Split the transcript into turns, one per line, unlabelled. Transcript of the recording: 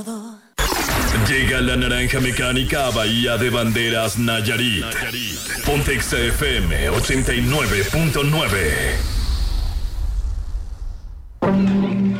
Llega la naranja mecánica a Bahía de Banderas, Nayarit. Pontexa FM 89.9.